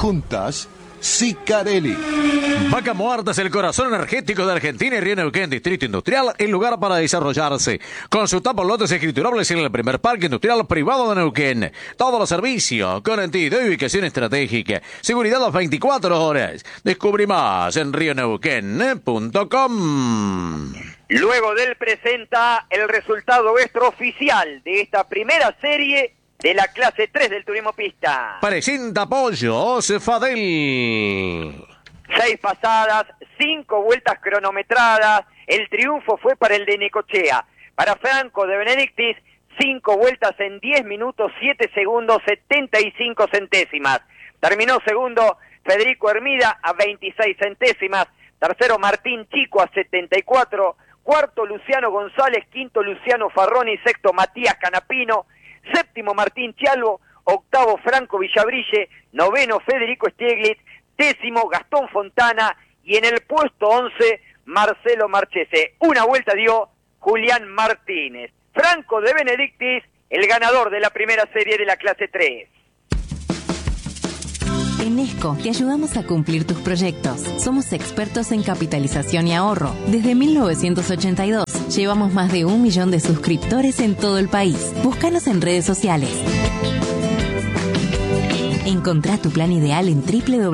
Juntas, Sicarelli. Vaca Muerta es el corazón energético de Argentina y Río Neuquén, Distrito Industrial, el lugar para desarrollarse. Consulta por lotes escriturables en el primer parque industrial privado de Neuquén. Todos los servicios, garantía y ubicación estratégica. Seguridad las 24 horas. Descubrí más en rioneuquén.com. Luego del presenta el resultado extraoficial de esta primera serie de la clase 3 del turismo pista. Presenta Pollo Cefadel. 6 pasadas, 5 vueltas cronometradas. El triunfo fue para el de Necochea. Para Franco de Benedictis, 5 vueltas en 10 minutos, 7 segundos, 75 centésimas. Terminó segundo Federico Hermida a 26 centésimas. Tercero Martín Chico a 74. Cuarto Luciano González. Quinto Luciano Farroni. Sexto Matías Canapino. Séptimo Martín Chialvo. Octavo Franco Villabrille. Noveno Federico Stieglitz. Décimo Gastón Fontana. Y en el puesto 11 Marcelo Marchese. Una vuelta dio Julián Martínez. Franco de Benedictis, el ganador de la primera serie de la clase 3. En Esco te ayudamos a cumplir tus proyectos. Somos expertos en capitalización y ahorro. Desde 1982 llevamos más de 1 millón de suscriptores en todo el país. Búscanos en redes sociales. Encontrá tu plan ideal en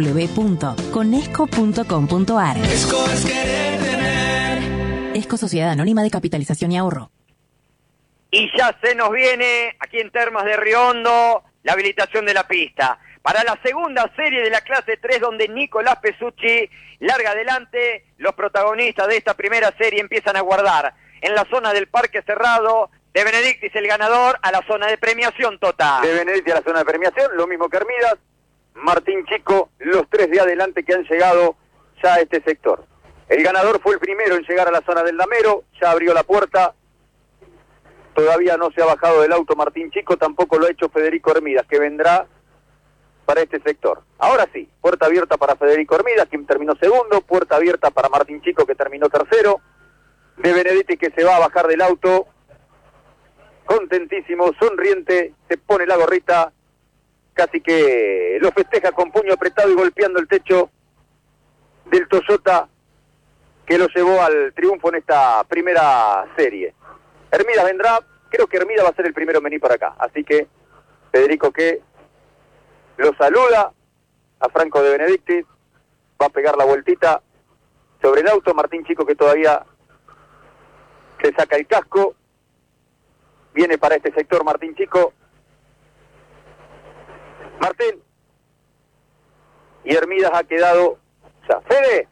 www.conesco.com.ar. Esco es querer tener. Esco Sociedad Anónima de Capitalización y Ahorro. Y ya se nos viene, aquí en Termas de Riondo, la habilitación de la pista. Para la segunda serie de la clase 3, donde Nicolás Pesucci larga adelante, los protagonistas de esta primera serie empiezan a guardar en la zona del parque cerrado. De Benedictis el ganador a la zona de premiación, Tota. De Benedictis a la zona de premiación, lo mismo que Hermidas, Martín Chico, los 3 de adelante que han llegado ya a este sector. El ganador fue el primero en llegar a la zona del Damero, ya abrió la puerta, todavía no se ha bajado del auto Martín Chico, tampoco lo ha hecho Federico Hermidas, que vendrá para este sector. Ahora sí, puerta abierta para Federico Hermidas, quien terminó segundo, puerta abierta para Martín Chico, que terminó tercero, de Benedictis que se va a bajar del auto, contentísimo, sonriente, se pone la gorrita, casi que lo festeja con puño apretado y golpeando el techo del Toyota que lo llevó al triunfo en esta primera serie. Hermidas vendrá, creo que Hermidas va a ser el primero en venir para acá, así que Federico que lo saluda a Franco de Benedictis, va a pegar la vueltita sobre el auto, Martín Chico que todavía se saca el casco, viene para este sector Martín Chico, Martín, y Hermidas ha quedado, o sea, Fede,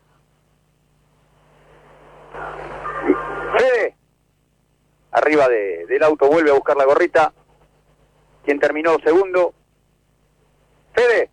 arriba del auto, vuelve a buscar la gorrita, quien terminó segundo, Fede.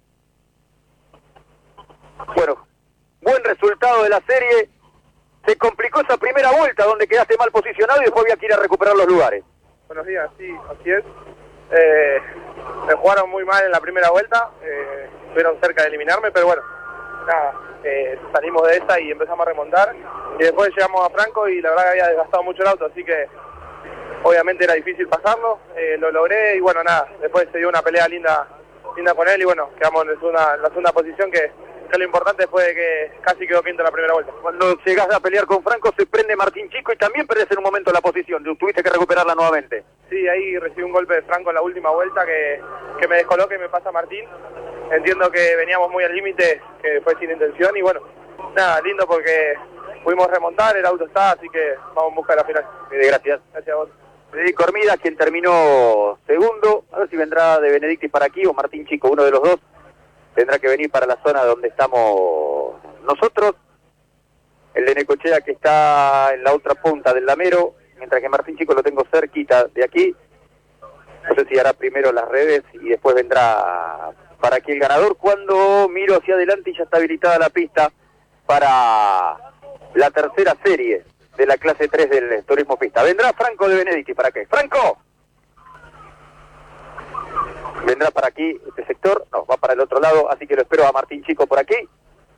Bueno, buen resultado de la serie, se complicó esa primera vuelta donde quedaste mal posicionado y después había que ir a recuperar los lugares. Buenos días, sí, así es. Me jugaron muy mal en la primera vuelta, estuvieron cerca de eliminarme, pero bueno, nada, salimos de esa y empezamos a remontar. Y después llegamos a Franco y la verdad que había desgastado mucho el auto, así que obviamente era difícil pasarlo, lo logré y bueno, nada, después se dio una pelea linda con él y bueno, quedamos en la segunda posición que lo importante fue que casi quedó quinto en la primera vuelta. Cuando llegás a pelear con Franco se prende Martín Chico y también perdés en un momento la posición, tuviste que recuperarla nuevamente. Sí, ahí recibí un golpe de Franco en la última vuelta que me descoloca y me pasa Martín. Entiendo que veníamos muy al límite, que fue sin intención y bueno, nada, lindo porque pudimos remontar, el auto está, así que vamos en busca de la final. Gracias. Gracias a vos. Federico Hermidas, quien terminó segundo, a ver si vendrá de Benedictis para aquí o Martín Chico, uno de los dos. Tendrá que venir para la zona donde estamos nosotros. El de Necochea que está en la otra punta del Damero, mientras que Martín Chico lo tengo cerquita de aquí. No sé si hará primero las redes y después vendrá para aquí el ganador. Cuando miro hacia adelante y ya está habilitada la pista para la tercera serie de la clase 3 del turismo pista. Vendrá Franco de Benedictis para qué. ¡Franco! Vendrá para aquí, este sector, no, va para el otro lado, así que lo espero a Martín Chico por aquí.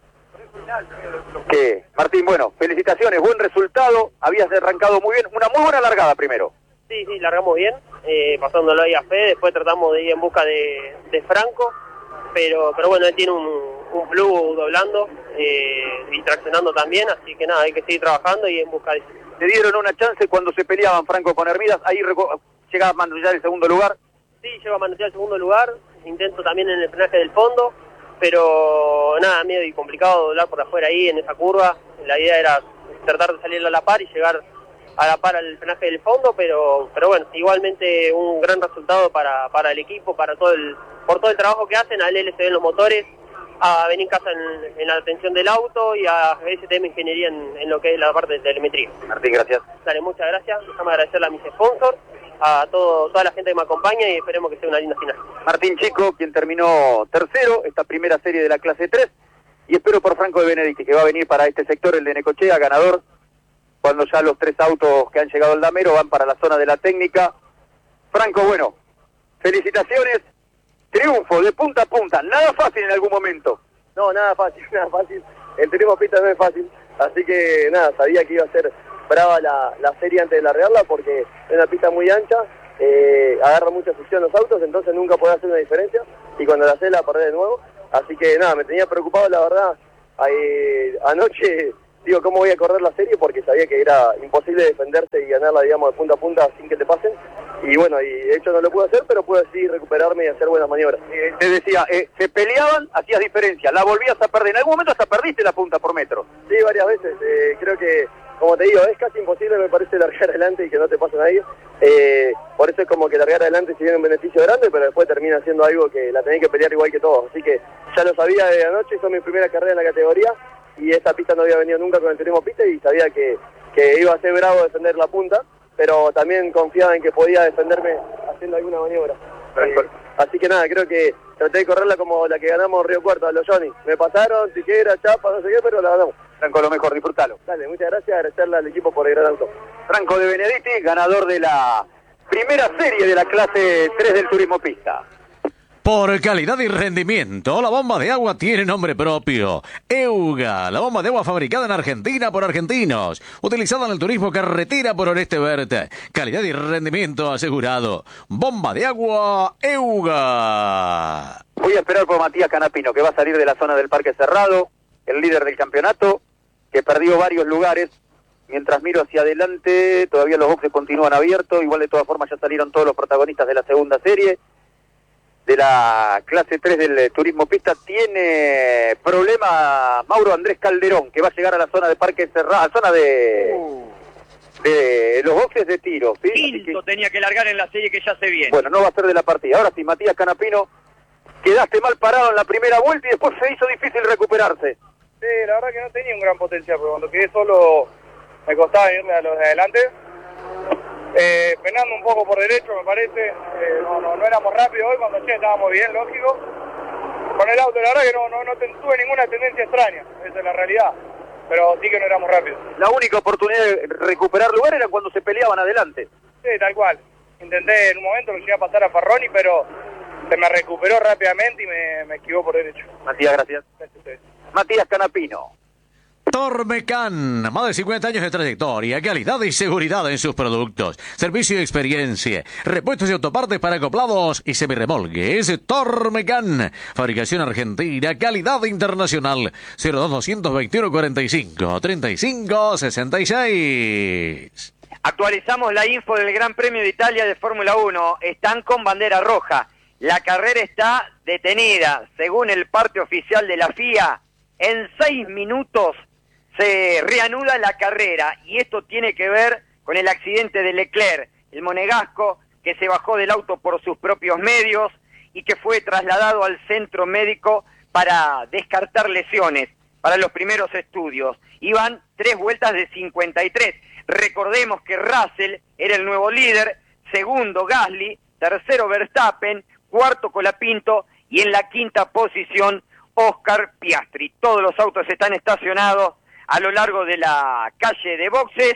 Que Martín, bueno, felicitaciones, buen resultado, habías arrancado muy bien, una muy buena largada primero. Sí, largamos bien, pasándolo ahí a Fede, después tratamos de ir en busca de Franco, pero bueno, él tiene un plus doblando y traccionando también, así que nada, hay que seguir trabajando y en busca de eso. Te dieron una chance cuando se peleaban Franco con Hermidas, ahí llegaba a manosear el segundo lugar. Sí, llego a manosear el segundo lugar, intento también en el frenaje del fondo, pero nada, medio complicado doblar por afuera ahí en esa curva. La idea era tratar de salir a la par y llegar a la par al frenaje del fondo, pero bueno, igualmente un gran resultado para el equipo, por todo el trabajo que hacen, a LLCB en los motores, a Benín Casa en la atención del auto y a STM Ingeniería en lo que es la parte de telemetría. Martín, gracias. Dale, muchas gracias. Déjame agradecerle a mis sponsors, a toda la gente que me acompaña y esperemos que sea una linda final. Martín Chico, quien terminó tercero esta primera serie de la clase 3, y espero por Franco de Benedicti, que va a venir para este sector, el de Necochea, ganador, cuando ya los 3 autos que han llegado al damero van para la zona de la técnica. Franco, bueno, felicitaciones. Triunfo de punta a punta, nada fácil en algún momento. No, nada fácil, nada fácil. El turismo pista no es fácil, así que nada, sabía que iba a ser brava la serie antes de largarla porque es una pista muy ancha, agarra mucha fricción los autos, entonces nunca podés hacer una diferencia y cuando la haces la perdés de nuevo. Así que nada, me tenía preocupado la verdad. Anoche digo, ¿cómo voy a correr la serie? Porque sabía que era imposible defenderse y ganarla, digamos, de punta a punta sin que te pasen. Y bueno, y de hecho no lo pude hacer, pero pude así recuperarme y hacer buenas maniobras. Te decía, se peleaban, hacías diferencia, la volvías a perder. En algún momento hasta perdiste la punta por metro. Sí, varias veces. Creo que, como te digo, es casi imposible, me parece, largar adelante y que no te pase nadie. Por eso es como que largar adelante si viene un beneficio grande, pero después termina siendo algo que la tenés que pelear igual que todos. Así que ya lo sabía de anoche, hizo mi primera carrera en la categoría y esta pista no había venido nunca con el turismo pista y sabía que iba a ser bravo defender la punta, pero también confiaba en que podía defenderme haciendo alguna maniobra. Así que nada, creo que traté de correrla como la que ganamos Río Cuarto a los Johnny. Me pasaron, Tiquera, Chapa, no sé qué, pero la ganamos. Franco, lo mejor, disfrútalo. Dale, muchas gracias, agradecerle al equipo por el gran auto. Franco de Benedicti, ganador de la primera serie de la clase 3 del turismo pista. Por calidad y rendimiento, la bomba de agua tiene nombre propio. EUGA, la bomba de agua fabricada en Argentina por argentinos, utilizada en el turismo carretera por Oreste Verde. Calidad y rendimiento asegurado. Bomba de agua EUGA. Voy a esperar por Matías Canapino, que va a salir de la zona del Parque Cerrado, el líder del campeonato, que perdió varios lugares. Mientras miro hacia adelante, todavía los boxes continúan abiertos. Igual de todas formas ya salieron todos los protagonistas de la segunda serie. De la clase 3 del turismo pista tiene problema Mauro Andrés Calderón, que va a llegar a la zona de Parque Cerrado, a la zona de los boxes de tiro. ¿Sí? Quinto tenía que largar en la serie que ya se viene. Bueno, no va a ser de la partida. Ahora sí, Matías Canapino, quedaste mal parado en la primera vuelta y después se hizo difícil recuperarse. Sí, la verdad que no tenía un gran potencial, pero cuando quedé solo me costaba irle a los de adelante. Penando un poco por derecho, me parece. No éramos rápidos hoy, cuando estábamos bien, lógico. Con el auto, la verdad que no tuve ninguna tendencia extraña, esa es la realidad. Pero sí que no éramos rápidos. La única oportunidad de recuperar lugar era cuando se peleaban adelante. Sí, tal cual. Intenté en un momento que llegué a pasar a Farroni, pero se me recuperó rápidamente y me esquivó por derecho. Matías, gracias. Gracias a ustedes. Matías Canapino. Tormecan, más de 50 años de trayectoria, calidad y seguridad en sus productos, servicio y experiencia, repuestos y autopartes para acoplados y semirremolques. Tormecan, fabricación argentina, calidad internacional. 02221 45 35 66. Actualizamos la info del Gran Premio de Italia de Fórmula 1. Están con bandera roja. La carrera está detenida. Según el parte oficial de la FIA, en 6 minutos se reanuda la carrera, y esto tiene que ver con el accidente de Leclerc, el monegasco que se bajó del auto por sus propios medios y que fue trasladado al centro médico para descartar lesiones, para los primeros estudios. Iban 3 vueltas de 53. Recordemos que Russell era el nuevo líder, segundo Gasly, tercero Verstappen, cuarto Colapinto y en la quinta posición Oscar Piastri. Todos los autos están estacionados a lo largo de la calle de boxes.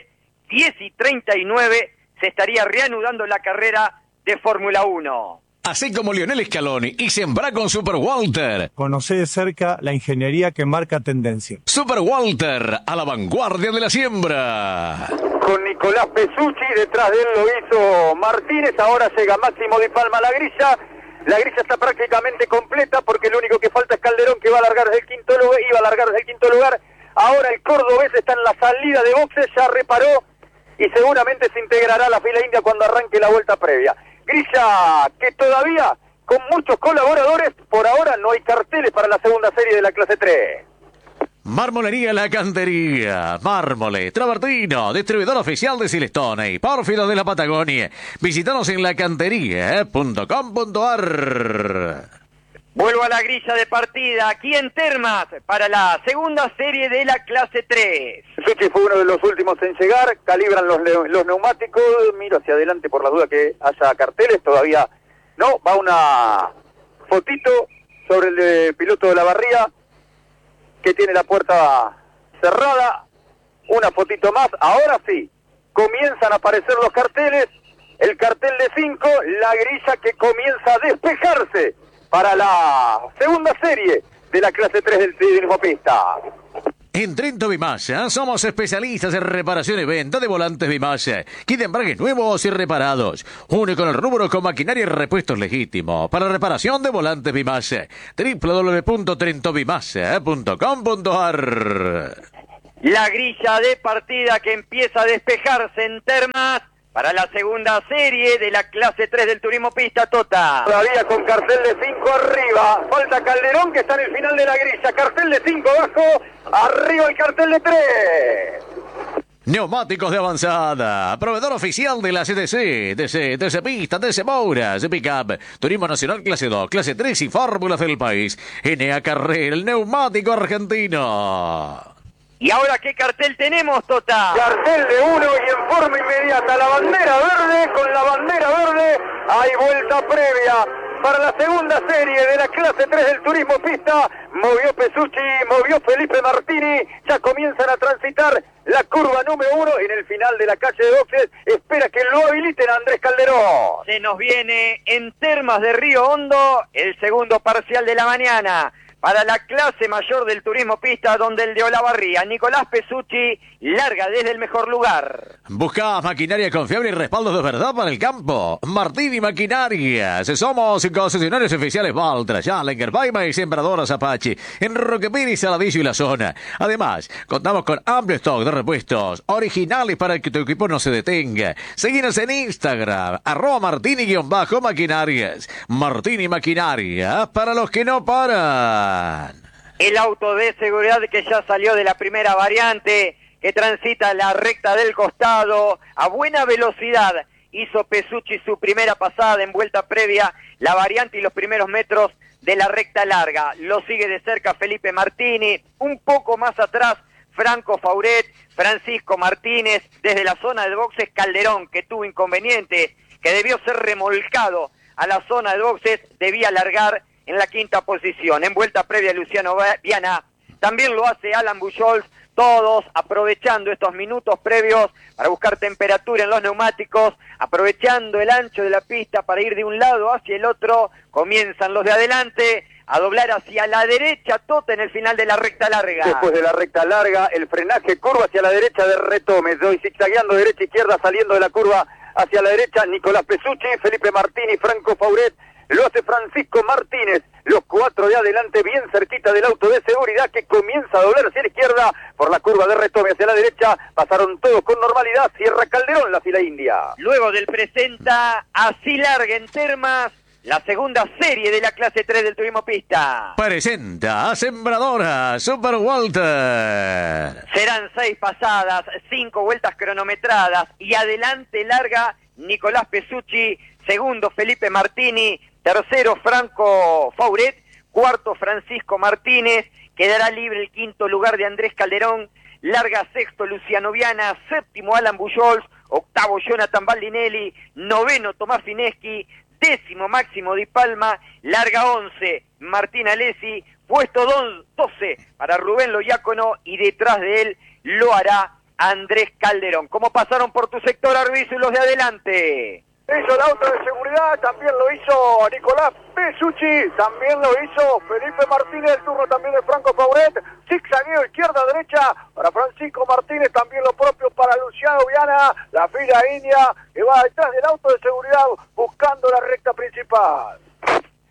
10:39 se estaría reanudando la carrera de Fórmula 1. Así como Lionel Scaloni y sembra con Super Walter. Conocé de cerca la ingeniería que marca tendencia. Super Walter, a la vanguardia de la siembra. Con Nicolás Pesucci, detrás de él lo hizo Martínez, ahora llega Máximo Di Palma a la grilla. La grilla está prácticamente completa porque el único largar desde el quinto lugar, iba a largar desde el quinto lugar. Ahora el cordobés está en la salida de boxes, ya reparó y seguramente se integrará a la fila india cuando arranque la vuelta previa. Grilla que todavía, con muchos colaboradores, por ahora no hay carteles para la segunda serie de la clase 3. Marmolería La Cantería, Mármole, Travertino, distribuidor oficial de Silestone y Pórfido de la Patagonia. Visítanos en lacantería.com.ar. Vuelvo a la grilla de partida aquí en Termas para la segunda serie de la clase 3. Suchi fue uno de los últimos en llegar, calibran los neumáticos, miro hacia adelante por la duda que haya carteles, todavía no, va una fotito sobre el piloto de la Barría, que tiene la puerta cerrada, una fotito más, ahora sí, comienzan a aparecer los carteles, el cartel de 5, la grilla que comienza a despejarse para la segunda serie de la clase 3 del turismo pista. En Trento Bimasa somos especialistas en reparación y venta de volantes Bimasa, kit de embragues nuevos y reparados. Único en el rubro con maquinaria y repuestos legítimos para reparación de volantes Bimasa. www.trentobimasa.com.ar. La grilla de partida que empieza a despejarse en Termas para la segunda serie de la clase 3 del turismo pista, Tota. Todavía con cartel de 5 arriba, falta Calderón que está en el final de la grilla, cartel de 5 abajo, arriba el cartel de 3. Neumáticos de avanzada, proveedor oficial de la CTC, TC Pista, TC Mouras, Pickup, Turismo Nacional Clase 2, Clase 3 y Fórmulas del país. NA Carrera, el neumático argentino. ¿Y ahora qué cartel tenemos, Tota? Cartel de 1 y en forma inmediata la bandera verde, con la bandera verde hay vuelta previa para la segunda serie de la clase 3 del turismo pista. Movió Pesucci, movió Felipe Martini, ya comienzan a transitar la curva número 1 en el final de la calle de boxes. Espera que lo habiliten a Andrés Calderón. Se nos viene en Termas de Río Hondo el segundo parcial de la mañana para la clase mayor del turismo pista, donde el de Olavarría, Nicolás Pesucci, larga desde el mejor lugar. ¿Buscas maquinaria confiable y respaldos de verdad para el campo? Martini Maquinarias. Somos concesionarios oficiales Valtra, Challenger, Paima y Sembradoras Apache en Roque Pérez, Saladillo y la zona. Además, contamos con amplio stock de repuestos originales para que tu equipo no se detenga. Seguinos en Instagram, @Martini_Maquinarias. Martini Maquinarias, para los que no paran. El auto de seguridad que ya salió de la primera variante, que transita la recta del costado a buena velocidad. Hizo Pesucci su primera pasada en vuelta previa, la variante y los primeros metros de la recta larga. Lo sigue de cerca Felipe Martini, un poco más atrás Franco Fauret, Francisco Martínez, desde la zona de boxes Calderón, que tuvo inconvenientes, que debió ser remolcado a la zona de boxes, debía largar en la quinta posición. En vuelta previa Luciano Viana, también lo hace Alan Bujols, todos aprovechando estos minutos previos para buscar temperatura en los neumáticos, aprovechando el ancho de la pista para ir de un lado hacia el otro. Comienzan los de adelante a doblar hacia la derecha, Tota, en el final de la recta larga. Después de la recta larga, el frenaje curva hacia la derecha de Retome, doy zigzagueando derecha izquierda, saliendo de la curva hacia la derecha, Nicolás Pesucci, Felipe Martini, Franco Fauret. Lo hace Francisco Martínez, los cuatro de adelante bien cerquita del auto de seguridad que comienza a doblar hacia la izquierda por la curva de Retome hacia la derecha. Pasaron todos con normalidad, cierra Calderón la fila india. Luego del presenta, así larga en Termas, la segunda serie de la clase 3 del turismo pista. Presenta a Sembradora Super Walter. Serán 6 pasadas, 5 vueltas cronometradas y adelante larga Nicolás Pesucci, segundo Felipe Martini, tercero Franco Fauret, cuarto Francisco Martínez, quedará libre el quinto lugar de Andrés Calderón, larga sexto Luciano Viana, séptimo Alan Bujols, octavo Jonathan Baldinelli, noveno Tomás Fineschi, décimo Máximo Di Palma, larga 11 Martín Alessi, puesto 12 para Rubén Loiácono y detrás de él lo hará Andrés Calderón. ¿Cómo pasaron por tu sector, Arbizu, y los de adelante? Hizo el auto de seguridad, también lo hizo Nicolás Pesucci, también lo hizo Felipe Martínez, el turno también de Franco Fauret, zigzagueo izquierda-derecha para Francisco Martínez, también lo propio para Luciano Viana, la fila india que va detrás del auto de seguridad buscando la recta principal.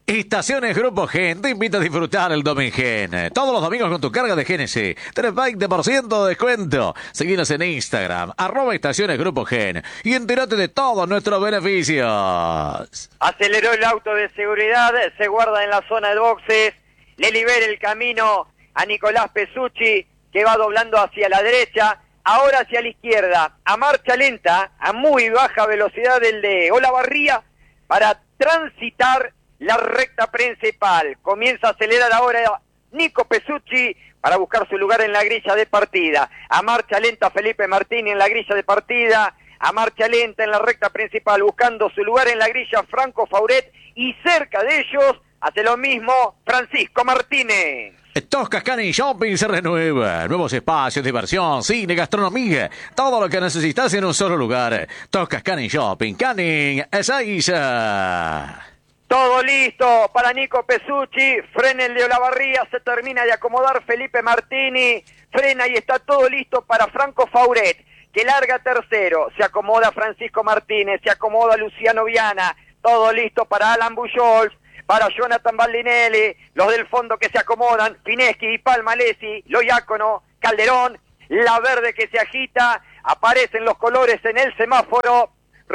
Estaciones Grupo Gen te invita a disfrutar el Domingen. Todos los domingos con tu carga de GNC. Tenés 20% de descuento. Seguinos en Instagram, @Estaciones Grupo Gen. Y entérate de todos nuestros beneficios. Aceleró el auto de seguridad, se guarda en la zona de boxes. Le libera el camino a Nicolás Pesucci, que va doblando hacia la derecha. Ahora hacia la izquierda, a marcha lenta, a muy baja velocidad el de Olavarría, para transitar la recta principal. Comienza a acelerar ahora Nico Pesucci para buscar su lugar en la grilla de partida. A marcha lenta Felipe Martini en la grilla de partida. A marcha lenta en la recta principal, buscando su lugar en la grilla Franco Fauret. Y cerca de ellos hace lo mismo Francisco Martínez. Toscas Canning Shopping se renueva. Nuevos espacios, diversión, cine, gastronomía. Todo lo que necesitas en un solo lugar. Toscas Canning Shopping. Canning Ezeiza. Todo listo para Nico Pesucci, frena el de Olavarría, se termina de acomodar Felipe Martini, frena y está todo listo para Franco Fauret, que larga tercero, se acomoda Francisco Martínez, se acomoda Luciano Viana, todo listo para Alan Bujols, para Jonathan Baldinelli, los del fondo que se acomodan, Fineschi, Palmalesi, Loiácono, Calderón, la verde que se agita, aparecen los colores en el semáforo,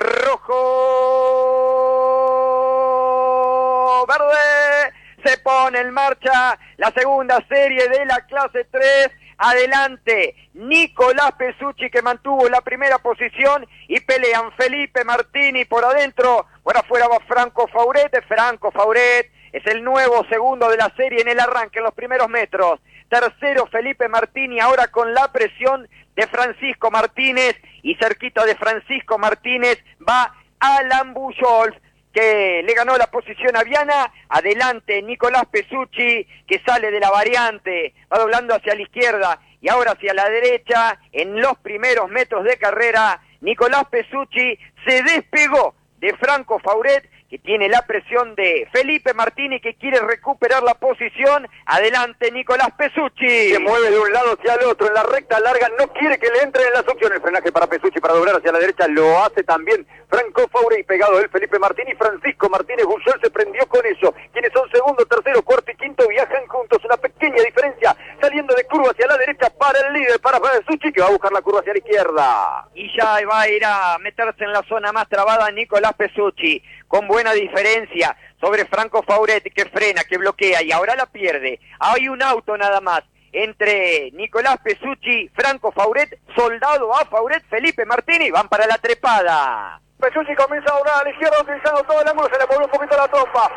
rojo, verde, se pone en marcha la segunda serie de la clase 3, adelante Nicolás Pesucci, que mantuvo la primera posición, y pelean Felipe Martini por adentro, por afuera va Franco Fauret es el nuevo segundo de la serie en el arranque, en los primeros metros, tercero Felipe Martini, ahora con la presión de Francisco Martínez, y cerquita de Francisco Martínez va Alan Bujols, que le ganó la posición a Viana. Adelante Nicolás Pesucci, que sale de la variante, va doblando hacia la izquierda y ahora hacia la derecha. En los primeros metros de carrera, Nicolás Pesucci se despegó de Franco Fauret, que tiene la presión de Felipe Martini, que quiere recuperar la posición. Adelante Nicolás Pesucci. Se mueve de un lado hacia el otro en la recta larga, no quiere que le entren en las opciones. El frenaje para Pesucci para doblar hacia la derecha, lo hace también Franco Fauret, y pegado él Felipe Martini. Francisco Martínez Bujols se prendió con eso. Quienes son segundo, tercero, cuarto y quinto viajan juntos, una pequeña diferencia, saliendo de curva hacia la derecha para el líder, para Pesucci, que va a buscar la curva hacia la izquierda. Y ya va a ir a meterse en la zona más trabada Nicolás Pesucci, con buena diferencia sobre Franco Fauret, que frena, que bloquea y ahora la pierde. Hay un auto nada más entre Nicolás Pesucci, Franco Fauret, soldado a Fauret, Felipe Martini, van para la trepada. Pesucci comienza a doblar a la izquierda, utilizando todo el ángulo, se le movió un poquito la trompa,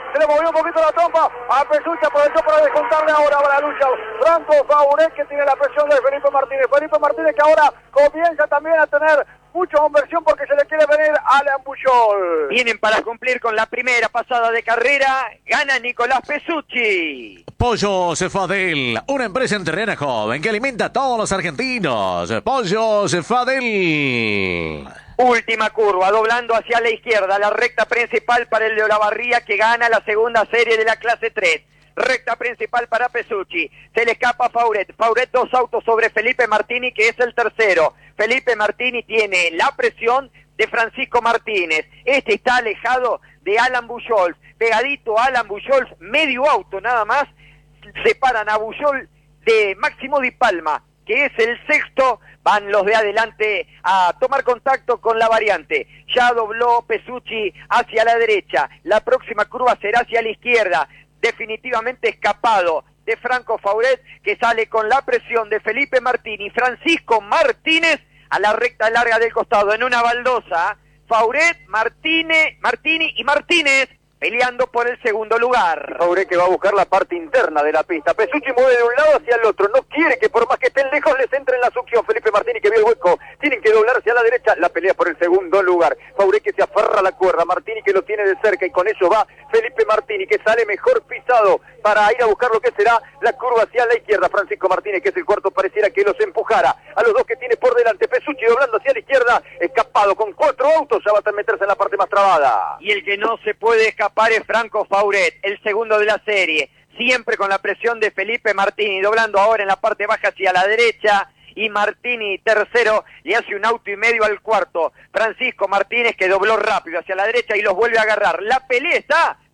a Pesucci aprovechó para descontarle ahora para la lucha Franco Fauret, que tiene la presión de Felipe Martínez que ahora comienza también a tener mucha conversión porque se le quiere venir a Alan Bujols. Vienen para cumplir con la primera pasada de carrera, gana Nicolás Pesucci. Pollo Cefadel, una empresa entrerriana joven que alimenta a todos los argentinos. Pollo Cefadel. Última curva, doblando hacia la izquierda, la recta principal para el de Olavarría, que gana la segunda serie de la clase 3. Recta principal para Pesucci, se le escapa a Fauret, dos autos sobre Felipe Martini, que es el tercero. Felipe Martini tiene la presión de Francisco Martínez, este está alejado de Alan Bujols, pegadito a Alan Bujols, medio auto nada más, separan a Bujols de Máximo Di Palma, que es el sexto. Van los de adelante a tomar contacto con la variante. Ya dobló Pesucci hacia la derecha. La próxima curva será hacia la izquierda. Definitivamente escapado de Franco Fauret, que sale con la presión de Felipe Martini. Francisco Martínez a la recta larga del costado en una baldosa. Fauret, Martini y Martínez peleando por el segundo lugar. Fauret, que va a buscar la parte interna de la pista. Pesucci mueve de un lado hacia el otro, no quiere que por más que estén lejos les entre en la succión. Felipe Martini, que vio el hueco, tienen que doblar hacia la derecha, la pelea por el segundo lugar. Fauret, que se aferra a la cuerda, Martini, que lo tiene de cerca, y con eso va Felipe Martini, que sale mejor pisado para ir a buscar lo que será la curva hacia la izquierda. Francisco Martínez, que es el cuarto, pareciera que los empujara a los dos que tiene por delante. Pesucci doblando hacia la izquierda, escapado con 4 autos, ya va a meterse en la parte más trabada. Y el que no se puede escapar es Franco Fauret, el segundo de la serie, siempre con la presión de Felipe Martini, doblando ahora en la parte baja hacia la derecha, y Martini tercero, le hace un auto y medio al cuarto. Francisco Martínez, que dobló rápido hacia la derecha y los vuelve a agarrar. La pelea está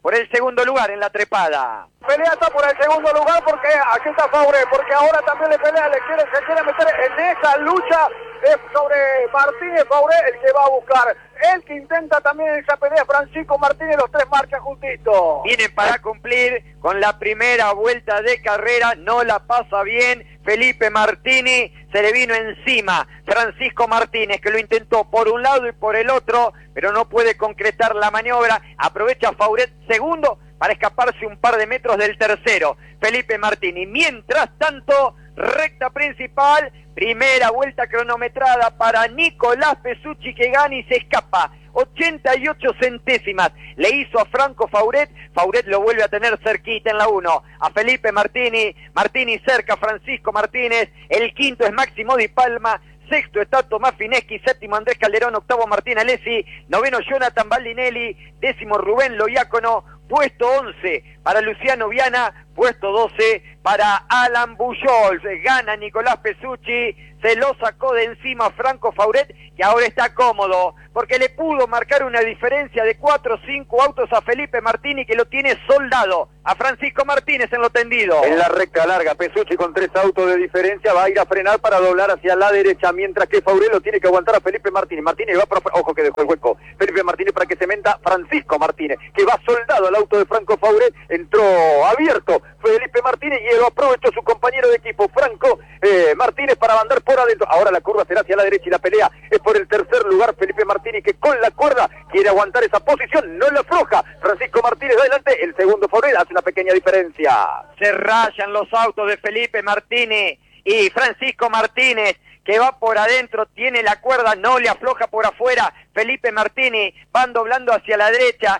por el segundo lugar en la trepada. Pelea está por el segundo lugar porque aquí está Faure, porque ahora también se quiere meter en esa lucha sobre Martínez. Faure el que va a buscar, el que intenta también esa pelea, Francisco Martínez, los tres marcas justitos. Vienen para cumplir con la primera vuelta de carrera, no la pasa bien Felipe Martini, se le vino encima Francisco Martínez, que lo intentó por un lado y por el otro, pero no puede concretar la maniobra. Aprovecha Fauret segundo para escaparse un par de metros del tercero, Felipe Martini. Mientras tanto, recta principal, primera vuelta cronometrada para Nicolás Pesucci, que gana y se escapa 88 centésimas, le hizo a Franco Fauret. Fauret lo vuelve a tener cerquita en la 1, a Felipe Martini cerca, Francisco Martínez, el quinto es Máximo Di Palma, sexto está Tomás Fineschi, séptimo Andrés Calderón, octavo Martín Alessi, noveno Jonathan Baldinelli, décimo Rubén Loiácono, puesto 11 para Luciano Viana, puesto 12 para Alan Bujols. Gana Nicolás Pesucci, se lo sacó de encima Franco Fauret, que ahora está cómodo, porque le pudo marcar una diferencia de 4 o 5 autos a Felipe Martini, que lo tiene soldado a Francisco Martínez en lo tendido. En la recta larga, Pesucci con 3 autos de diferencia va a ir a frenar para doblar hacia la derecha, mientras que Fauret lo tiene que aguantar a Felipe Martínez. Martínez va por... Ojo que dejó el hueco Felipe Martínez para que se meta Francisco Martínez, que va soldado al auto de Franco Fauret. Entró abierto Felipe Martínez y lo aprovechó su compañero de equipo Franco Martínez para mandar por adentro. Ahora la curva será hacia la derecha y la pelea es por el tercer lugar. Felipe Martínez, que con la cuerda quiere aguantar esa posición, no la afloja. Francisco Martínez adelante, el segundo Fauret hace una pequeña diferencia. Se rayan los autos de Felipe Martínez y Francisco Martínez, que va por adentro, tiene la cuerda, no le afloja por afuera. Felipe Martini van doblando hacia la derecha,